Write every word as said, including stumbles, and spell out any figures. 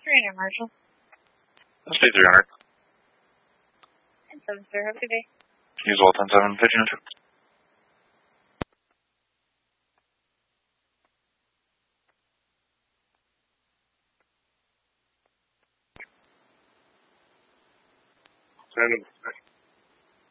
Rainer Marshall. State three hundred. ten seven, sir. Have a good day. Use all ten seven, pitching into. Random.